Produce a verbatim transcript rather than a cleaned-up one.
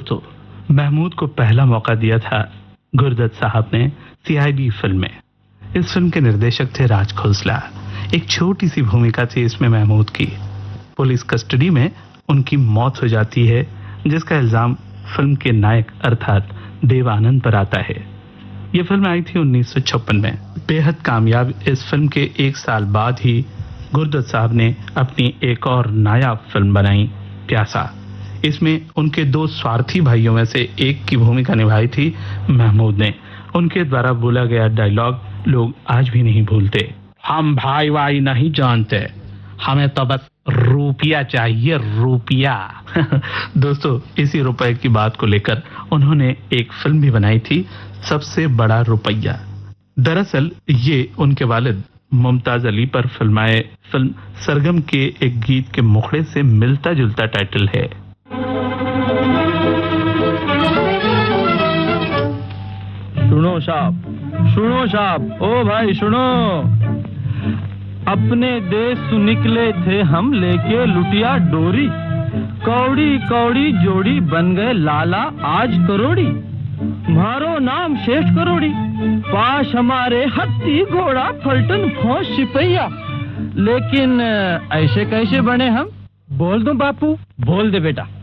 दोस्तों, महमूद को पहला मौका दिया था गुरदत्त साहब ने सीआईडी फिल्म में। इस फिल्म के निर्देशक थे राज खोसला। एक छोटी सी भूमिका थी इसमें महमूद की। पुलिस कस्टडी में उनकी मौत हो जाती है, जिसका इल्जाम फिल्म के नायक अर्थात देव आनंद पर आता है। यह फिल्म आई थी उन्नीस सौ छप्पन में। बेहद कामयाब इस फिल्म के एक साल बाद ही गुरदत्त साहब ने अपनी एक और नायाब फिल्म बनाई, प्यासा। इसमें उनके दो स्वार्थी भाइयों में से एक की भूमिका निभाई थी महमूद ने। उनके द्वारा बोला गया डायलॉग लोग आज भी नहीं भूलते। हम भाई भाई नहीं जानते, हमें तो बस रुपया चाहिए, रुपया। दोस्तों, इसी रुपए की बात को लेकर उन्होंने एक फिल्म भी बनाई थी, सबसे बड़ा रुपया। दरअसल ये उनके वालिद मुमताज अली पर फिल्माए फिल्म सरगम के एक गीत के मुखड़े से मिलता जुलता टाइटल है। सुनो साहब, सुनो साहब, ओ भाई सुनो। अपने देश से निकले थे हम लेके लुटिया डोरी, कौड़ी कौड़ी जोड़ी बन गए लाला आज करोड़ी। मारो नाम शेष करोड़ी, पास हमारे हत्ती घोड़ा फलटन फौज सिपहिया। लेकिन ऐसे कैसे बने हम? बोल दो बापू, बोल दे बेटा।